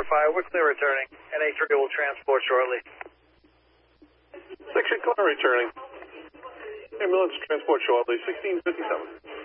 Fire. We're clear returning. NA3 will transport shortly. Section clear returning. Ambulance transport shortly. 1657.